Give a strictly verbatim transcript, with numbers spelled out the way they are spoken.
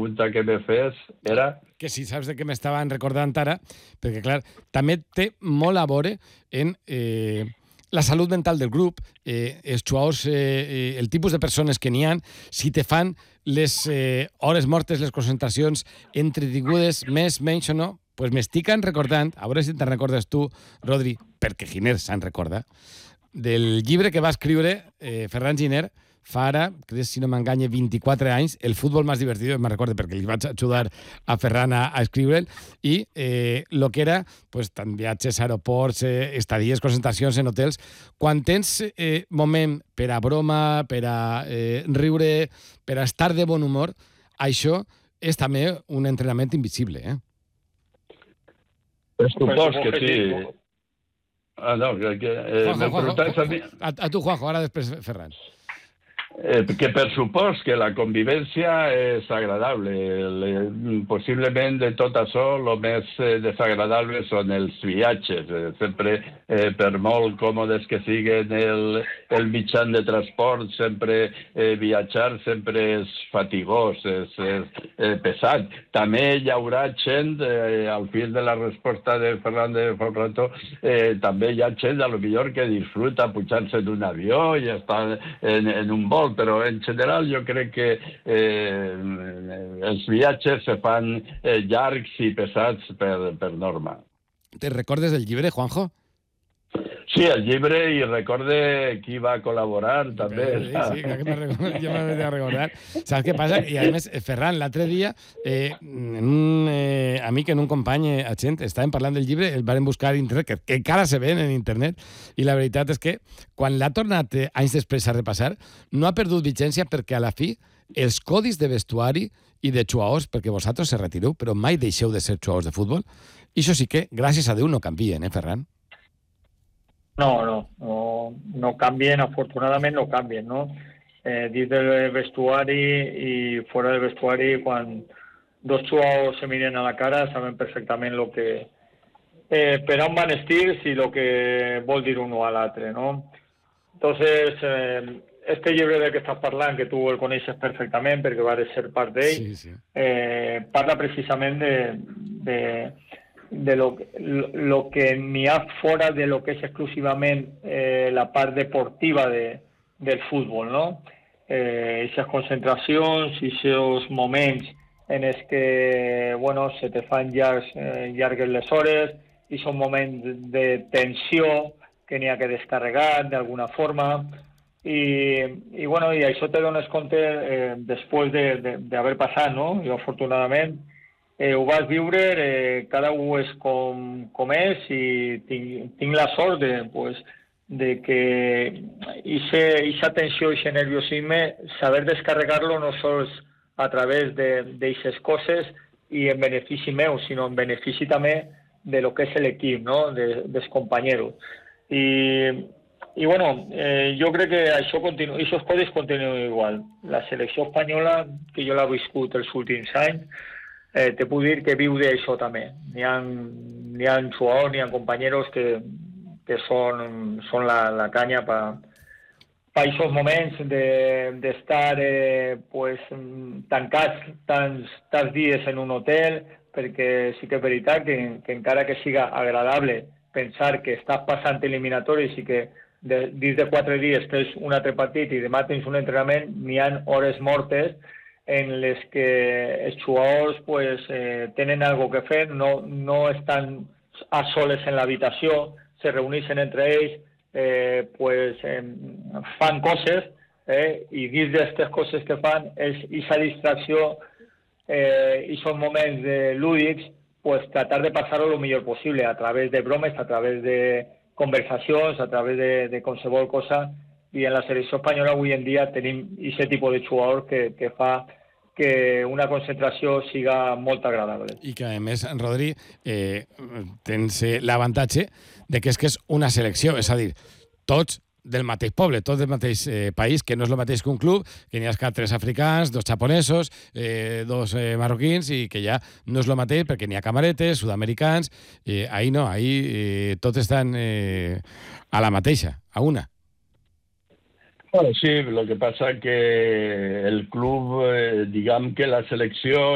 pregunta que me fes era... Que si saps de què m'estaven recordant ara, perquè, clar, també té molt a veure en eh, la salut mental del grup, eh, els jugadors, eh, el tipus de persones que n'hi ha, si te fan les eh, hores mortes, les concentracions entretingudes, més, menys o no, pues m'estiquen recordant, a veure si te'n recordes tu, Rodri, perquè Giner se'n recorda, del llibre que va escriure eh, Ferran Giner fa ara, crec, si no m'enganye, vint-i-quatre anys, El futbol més divertit, me'n recordo perquè li vaig ajudar a Ferran a, a escriure'l, i eh, lo que era pues, tant viatges a aeroports, eh, estadies, concentracions en hotels. Quan tens eh, moment per a broma, per a eh, riure, per a estar de bon humor, això és també un entrenament invisible, eh? Per suposo que sí. Ah, no, que... que eh, Juanjo, Juanjo, a, mi... a, a tu, Juanjo, ara després Ferran. Eh, que per supòs que la convivència és agradable. Le, possiblement de tot això el més eh, desagradable són els viatges. Eh, sempre, eh, per molt còmodes que siguin el, el mitjan de transport, sempre eh, viatjar sempre és fatigós, és, és eh, pesat. També hi haurà gent, eh, al fil de la resposta de Ferran de fa un rato, eh, també hi ha gent a lo millor que disfruta pujar-se d'un avió i estar en, en un vol, però en general jo crec que eh, els viatges se fan eh, llargs i pesats per, per norma. Te recordes del llibre, Juanjo? Sí, el llibre, i recorde qui va col·laborar, també. Sí, sí, crec que me jo m'he de recordar. Saps què passa? I a més, Ferran, l'altre dia, eh, un eh, amic, en un company, eh, gent, estàvem parlant del llibre, el van buscar a internet, que, que encara se ven en internet, i la veritat és que quan l'ha tornat eh, anys després a repassar, no ha perdut vigència perquè a la fi els codis de vestuari i de jugadors, perquè vosaltres se retireu, però mai deixeu de ser jugadors de futbol, i això sí que, gràcies a Déu, no canvien, eh, Ferran? No, no, no, no canvien, afortunadament no canvien, no? Eh, dins del vestuari i fora del vestuari, quan dos jugadors se miren a la cara, saben perfectament lo que, eh, per on van estils i lo que vol dir un a l'altre, no? Entonces, eh, este llibre del que estàs parlant, que tu el coneixes perfectament perquè vas ser part d'ell, sí, sí. eh, parla precisament de... de de lo, lo, lo que n'hi ha fora de lo que és exclusivament eh, la part deportiva de, del futbol, no? Eh, aquestes concentracions, aquests moments en els que, bueno, se te fan llargs, eh, llargues les hores, i són moments de tensió que n'hi ha que descarregar d'alguna forma, i, i, bueno, i això te dones compte eh, després d'haver de, de, passat, no? Jo, afortunadament, Eh, ho vas viure, eh, cada un és com, com és, i tinc, tinc la sort de, pues, de que aquesta tensió, aquest nerviosisme, saber descarregar-lo no sols a través d'aquestes coses i en benefici meu, sinó en benefici també de lo que és l'equip, no? de, dels companys. I, i bueno, eh, jo crec que això continua, aquests codis continuen igual. La selecció espanyola, que jo l'he viscut els últims anys, Eh, te puc dir que viu d'això també. N'hi ha, n'hi ha jugadors, n'hi ha companys que, que són, són la, la canya per pa aquests moments d'estar de, eh, pues, tancats tants, tants dies en un hotel, perquè sí que és veritat que, que encara que siga agradable pensar que estàs passant eliminatoris i que de, dins de quatre dies tens un altre partit i demà tens un entrenament, n'hi ha hores mortes en les que els jugadors pues, eh, tenen algo que fer, no, no estan a soles en l'habitació, se reuneixen entre ells, eh, pues, eh, fan coses, eh, i dins d'aquestes coses que fan, és aquesta distracció eh, i són moments eh, lúdics, pues, tratar de passar-ho el millor possible, a través de bromes, a través de conversacions, a través de, de qualsevol cosa, i en la selecció espanyola avui en dia tenim aquest tipus de jugador que, que fa que una concentració siga molt agradable. I que, a més, Rodri, eh, tens l'avantatge de que és que és una selecció, és a dir, tots del mateix poble, tots del mateix eh, país, que no és el mateix que un club, que n'hi ha tres africans, dos japonesos, eh, dos eh, marroquins, i que ja no és el mateix perquè n'hi ha camaretes, sud-americans, eh, ahí no, ahí eh, tots estan eh, a la mateixa, a una. Bueno, sí, lo que pasa que el club, eh, digamos que la selección